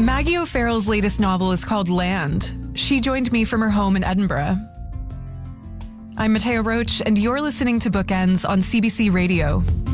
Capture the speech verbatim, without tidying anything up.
Maggie O'Farrell's latest novel is called Land. She joined me from her home in Edinburgh. I'm Mattea Roach, and you're listening to Bookends on C B C Radio.